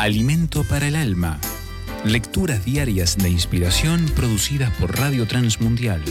Alimento para el alma. Lecturas diarias de inspiración producidas por Radio Transmundial.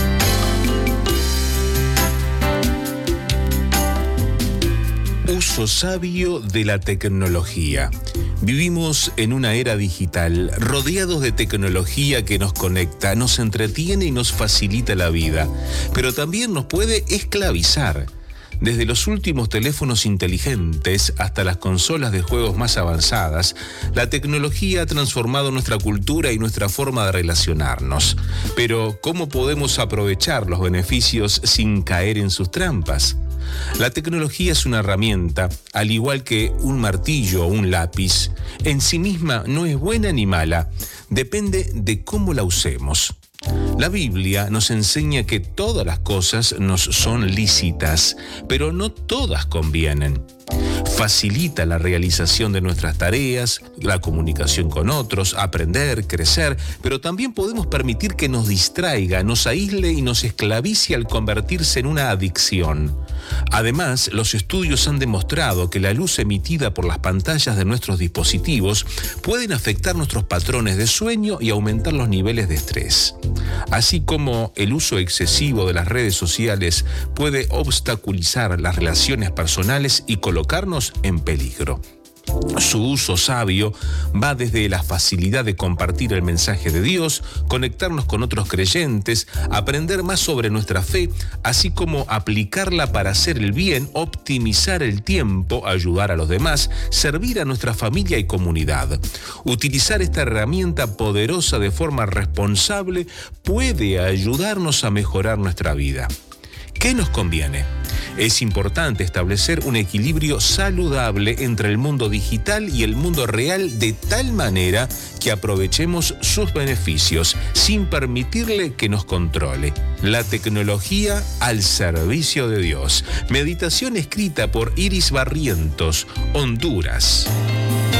Uso sabio de la tecnología. Vivimos en una era digital, rodeados de tecnología que nos conecta, nos entretiene y nos facilita la vida, pero también nos puede esclavizar. Desde los últimos teléfonos inteligentes hasta las consolas de juegos más avanzadas, la tecnología ha transformado nuestra cultura y nuestra forma de relacionarnos. Pero, ¿cómo podemos aprovechar los beneficios sin caer en sus trampas? La tecnología es una herramienta, al igual que un martillo o un lápiz. En sí misma no es buena ni mala, depende de cómo la usemos. La Biblia nos enseña que todas las cosas nos son lícitas, pero no todas convienen. Facilita la realización de nuestras tareas, la comunicación con otros, aprender, crecer, pero también podemos permitir que nos distraiga, nos aísle y nos esclavice al convertirse en una adicción. Además, los estudios han demostrado que la luz emitida por las pantallas de nuestros dispositivos pueden afectar nuestros patrones de sueño y aumentar los niveles de estrés. Así como el uso excesivo de las redes sociales puede obstaculizar las relaciones personales y colocarnos en peligro. Su uso sabio va desde la facilidad de compartir el mensaje de Dios, conectarnos con otros creyentes, aprender más sobre nuestra fe, así como aplicarla para hacer el bien, optimizar el tiempo, ayudar a los demás, servir a nuestra familia y comunidad. Utilizar esta herramienta poderosa de forma responsable puede ayudarnos a mejorar nuestra vida. ¿Qué nos conviene? Es importante establecer un equilibrio saludable entre el mundo digital y el mundo real de tal manera que aprovechemos sus beneficios sin permitirle que nos controle. La tecnología al servicio de Dios. Meditación escrita por Iris Barrientos, Honduras.